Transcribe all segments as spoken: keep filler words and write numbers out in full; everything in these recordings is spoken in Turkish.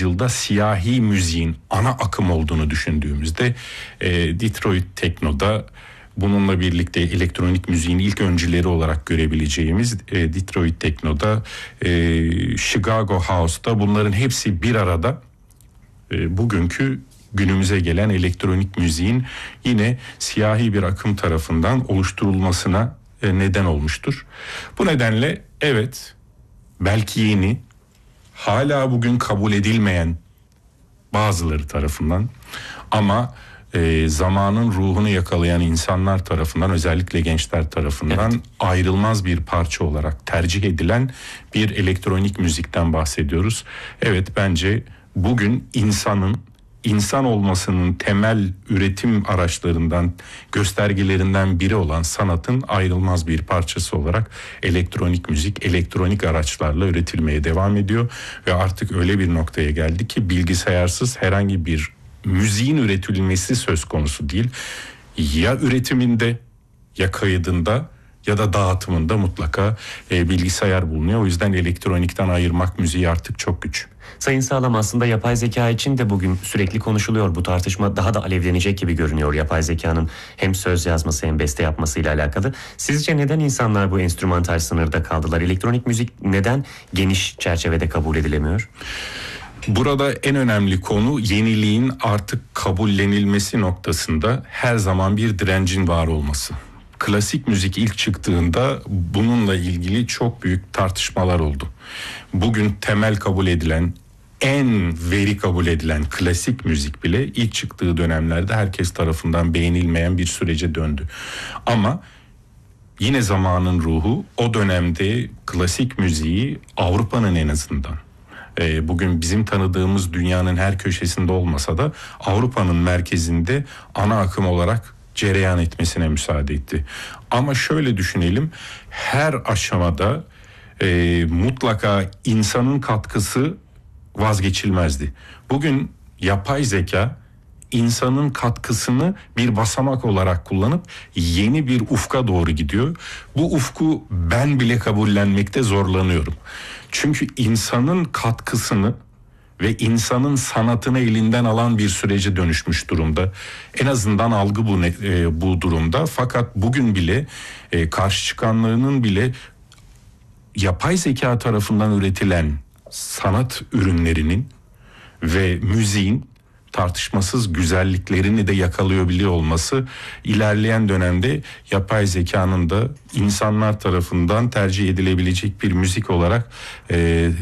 yüzyılda siyahi müziğin ana akım olduğunu düşündüğümüzde e, Detroit Tekno'da, bununla birlikte elektronik müziğin ilk öncüleri olarak görebileceğimiz e, Detroit Tekno'da, e, Chicago House'da, bunların hepsi bir arada e, bugünkü günümüze gelen elektronik müziğin yine siyahi bir akım tarafından oluşturulmasına e, neden olmuştur. Bu nedenle evet, belki yeni, hala bugün kabul edilmeyen bazıları tarafından, ama e, zamanın ruhunu yakalayan insanlar tarafından, özellikle gençler tarafından evet, ayrılmaz bir parça olarak tercih edilen bir elektronik müzikten bahsediyoruz. Evet, bence bugün insanın, insan olmasının temel üretim araçlarından, göstergelerinden biri olan sanatın ayrılmaz bir parçası olarak elektronik müzik, elektronik araçlarla üretilmeye devam ediyor. Ve artık öyle bir noktaya geldi ki bilgisayarsız herhangi bir müziğin üretilmesi söz konusu değil. Ya üretiminde, ya kaydında, ya da dağıtımında mutlaka e, bilgisayar bulunuyor. O yüzden elektronikten ayırmak müziği artık çok güç. Sayın Sağlam, aslında yapay zeka için de bugün sürekli konuşuluyor. Bu tartışma daha da alevlenecek gibi görünüyor, yapay zekanın hem söz yazması hem beste yapmasıyla alakalı. Sizce neden insanlar bu enstrümantal sınırda kaldılar? Elektronik müzik neden geniş çerçevede kabul edilemiyor? Burada en önemli konu, yeniliğin artık kabullenilmesi noktasında her zaman bir direncin var olması. Klasik müzik ilk çıktığında bununla ilgili çok büyük tartışmalar oldu. Bugün temel kabul edilen, en veri kabul edilen klasik müzik bile ilk çıktığı dönemlerde herkes tarafından beğenilmeyen bir sürece döndü. Ama yine zamanın ruhu o dönemde klasik müziği Avrupa'nın, en azından bugün bizim tanıdığımız dünyanın her köşesinde olmasa da Avrupa'nın merkezinde ana akım olarak cereyan etmesine müsaade etti. Ama şöyle düşünelim, her aşamada e, mutlaka insanın katkısı vazgeçilmezdi. Bugün yapay zeka insanın katkısını bir basamak olarak kullanıp yeni bir ufka doğru gidiyor. Bu ufku ben bile kabullenmekte zorlanıyorum. Çünkü insanın katkısını ve insanın sanatını elinden alan bir sürece dönüşmüş durumda. En azından algı bu e, bu durumda. Fakat bugün bile e, karşı çıkanlarının bile yapay zeka tarafından üretilen sanat ürünlerinin ve müziğin tartışmasız güzelliklerini de yakalayabiliyor olması, ilerleyen dönemde yapay zekanın da insanlar tarafından tercih edilebilecek bir müzik olarak e,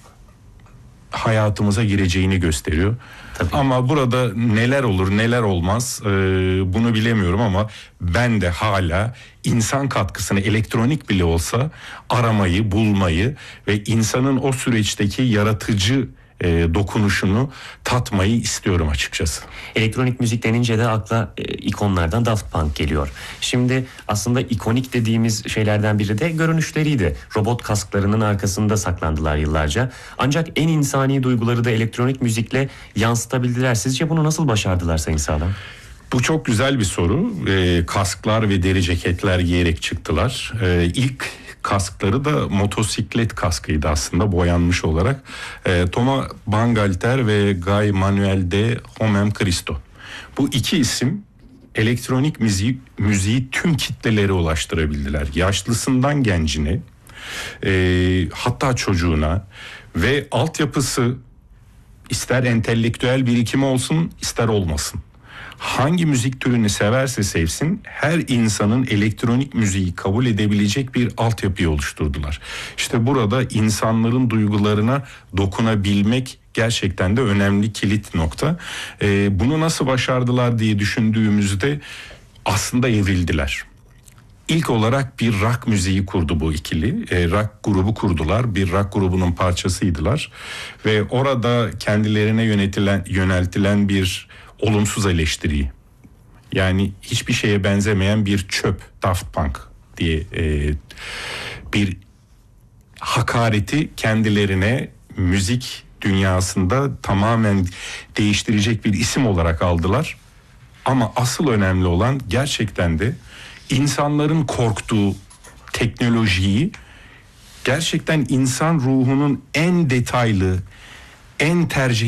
hayatımıza gireceğini gösteriyor. Tabii. Ama burada neler olur neler olmaz e, bunu bilemiyorum, ama ben de hala insan katkısını, elektronik bile olsa, aramayı, bulmayı ve insanın o süreçteki yaratıcı E, dokunuşunu tatmayı istiyorum açıkçası. Elektronik müzik denince de akla e, ikonlardan Daft Punk geliyor. Şimdi aslında ikonik dediğimiz şeylerden biri de görünüşleriydi. Robot kasklarının arkasında saklandılar yıllarca. Ancak en insani duyguları da elektronik müzikle yansıtabildiler. Sizce bunu nasıl başardılar Sayın Sağlam? Bu çok güzel bir soru. E, kasklar ve deri ceketler giyerek çıktılar. E, ilk kaskları da motosiklet kaskıydı aslında, boyanmış olarak. E, Thomas Bangalter ve Guy Manuel de Homem Christo. Bu iki isim elektronik müziği, müziği tüm kitlelere ulaştırabildiler. Yaşlısından gencine, e, hatta çocuğuna, ve altyapısı ister entelektüel birikimi olsun ister olmasın, hangi müzik türünü severse sevsin, her insanın elektronik müziği kabul edebilecek bir altyapıyı oluşturdular. İşte burada insanların duygularına dokunabilmek gerçekten de önemli kilit nokta. Ee, bunu nasıl başardılar diye düşündüğümüzde aslında evrildiler. İlk olarak bir rock müziği kurdu bu ikili. E, rock grubu kurdular. Bir rock grubunun parçasıydılar. Ve orada kendilerine yönetilen, yöneltilen bir olumsuz eleştiri, yani hiçbir şeye benzemeyen bir çöp, Daft Punk diye e, bir hakareti kendilerine müzik dünyasında tamamen değiştirecek bir isim olarak aldılar. Ama asıl önemli olan gerçekten de insanların korktuğu teknolojiyi gerçekten insan ruhunun en detaylı, en tercih